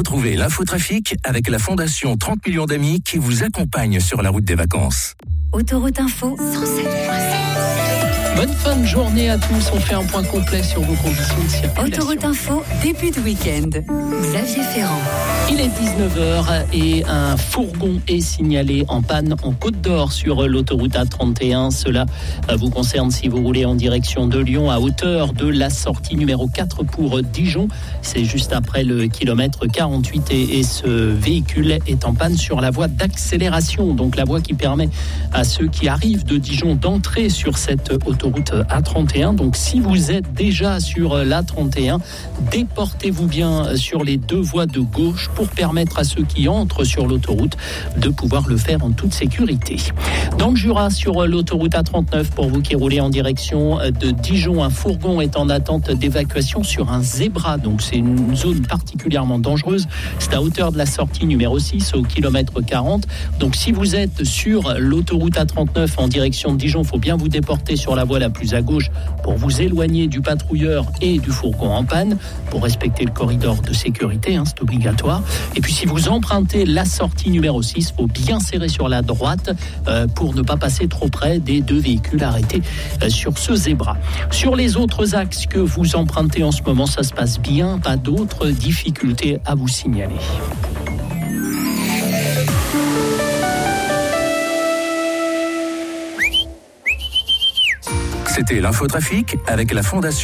Retrouvez l'infotrafic avec la Fondation 30 millions d'amis qui vous accompagne sur la route des vacances. Autoroute Info 107.7. Bonne fin de journée à tous. On fait un point complet sur vos conditions de circulation. Autoroute Info, début de week-end. Xavier Ferrand. Il est 19h et un fourgon est signalé en panne en Côte d'Or sur l'autoroute A31. Cela vous concerne si vous roulez en direction de Lyon à hauteur de la sortie numéro 4 pour Dijon. C'est juste après le kilomètre 48 et ce véhicule est en panne sur la voie d'accélération. Donc la voie qui permet à ceux qui arrivent de Dijon d'entrer sur cette autoroute A31. Donc si vous êtes déjà sur l'A31, déportez-vous bien sur les deux voies de gauche pour permettre à ceux qui entrent sur l'autoroute de pouvoir le faire en toute sécurité. Dans le Jura, sur l'autoroute A39, pour vous qui roulez en direction de Dijon, un fourgon est en attente d'évacuation sur un zébra. Donc c'est une zone particulièrement dangereuse. C'est à hauteur de la sortie numéro 6 au kilomètre 40. Donc si vous êtes sur l'autoroute A39 en direction de Dijon, il faut bien vous déporter sur la voie la plus à gauche pour vous éloigner du patrouilleur et du fourgon en panne, pour respecter le corridor de sécurité, c'est obligatoire. Et puis si vous empruntez la sortie numéro 6, il faut bien serrer sur la droite pour ne pas passer trop près des deux véhicules arrêtés sur ce zébra. Sur les autres axes que vous empruntez en ce moment, ça se passe bien, pas d'autres difficultés à vous signaler. C'était l'infotrafic avec la Fondation